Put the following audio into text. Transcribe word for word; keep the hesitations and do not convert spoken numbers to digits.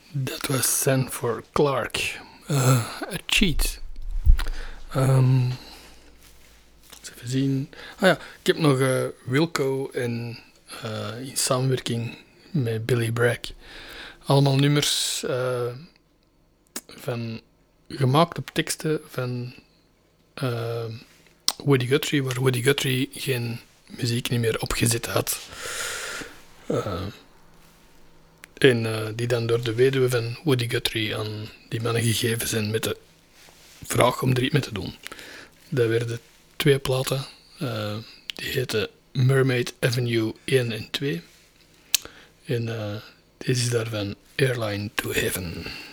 Dat was Sanford Clark. Uh, a cheat. Um, even zien. Ah ja, ik heb nog uh, Wilco in, uh, in samenwerking met Billy Bragg. Allemaal nummers uh, van, gemaakt op teksten van uh, Woody Guthrie, waar Woody Guthrie geen muziek niet meer opgezet had. Uh, en uh, die dan door de weduwe van Woody Guthrie aan die mannen gegeven zijn met de vraag om er iets mee te doen. Dat werden twee platen. Uh, die heten Mermaid Avenue één en twee. En uh, dit is daarvan Airline to Heaven.